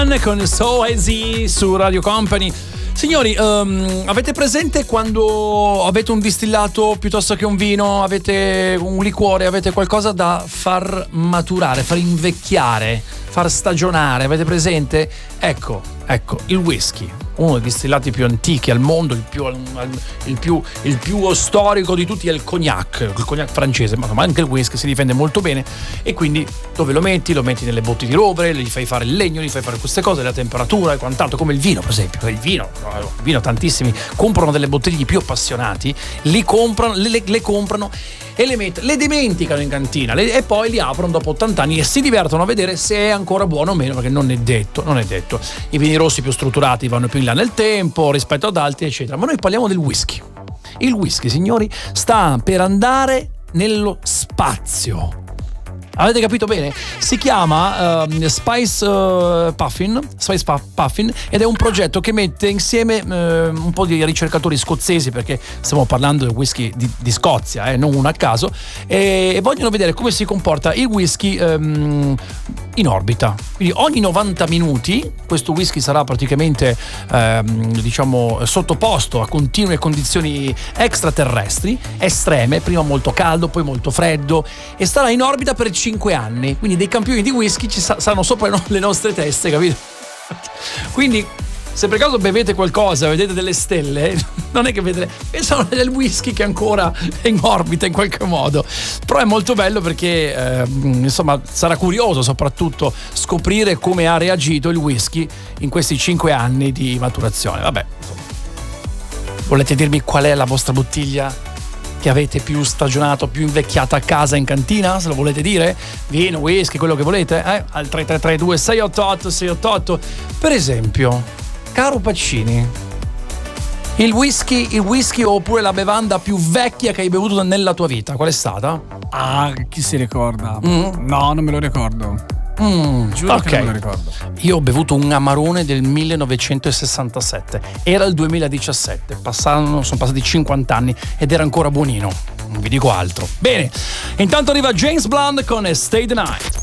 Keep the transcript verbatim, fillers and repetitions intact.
Con So Easy su Radio Company. Signori, um, avete presente quando avete un distillato piuttosto che un vino, avete un liquore, avete qualcosa da far maturare, far invecchiare, far stagionare, avete presente? Ecco, ecco, il whisky, uno dei distillati più antichi al mondo, il più, il più, il più storico di tutti è il cognac, il cognac francese, ma anche il whisky si difende molto bene. E quindi dove lo metti? Lo metti nelle botti di rovere, gli fai fare il legno, gli fai fare queste cose, la temperatura e quant'altro, come il vino per esempio. Il vino, il vino tantissimi comprano delle bottiglie più appassionati, li comprano, le, le comprano e le, met- le dimenticano in cantina le, e poi li aprono dopo ottanta anni e si divertono a vedere se è ancora buono o meno, perché non è detto, non è detto. I vini rossi più strutturati vanno più in là nel tempo rispetto ad altri, eccetera. Ma noi parliamo del whisky. Il whisky, signori, sta per andare nello spazio. Avete capito bene? Si chiama uh, Spice uh, Puffin, Spice Puffin, ed è un progetto che mette insieme uh, un po' di ricercatori scozzesi, perché stiamo parlando del whisky di, di Scozia, eh, non uno a caso, e, e vogliono vedere come si comporta il whisky um, in orbita. Quindi ogni novanta minuti questo whisky sarà praticamente um, diciamo sottoposto a continue condizioni extraterrestri, estreme, prima molto caldo, poi molto freddo, e starà in orbita per cinque anni. Quindi dei campioni di whisky ci sa- saranno sopra le, no- le nostre teste, capito? Quindi se per caso bevete qualcosa, vedete delle stelle, non è che vedrete, pensano del whisky che ancora è in orbita in qualche modo. Però è molto bello perché eh, insomma sarà curioso soprattutto scoprire come ha reagito il whisky in questi cinque anni di maturazione. Vabbè, insomma. Volete dirmi qual è la vostra bottiglia che avete più stagionato, più invecchiata a casa, in cantina? Se lo volete dire? Vino, whisky, quello che volete, eh? Al tre tre tre due sei otto otto sei otto otto. Per esempio, caro Paccini, il whisky, il whisky oppure la bevanda più vecchia che hai bevuto nella tua vita, qual è stata? Ah, chi si ricorda? Mm. No, non me lo ricordo. Mm, Giuro okay. che non me lo ricordo. Io ho bevuto un Amarone del millenovecentosessantasette, era il duemiladiciassette, passano, sono passati cinquanta anni ed era ancora buonino, non vi dico altro. Bene, intanto arriva James Blunt con Stay the Night.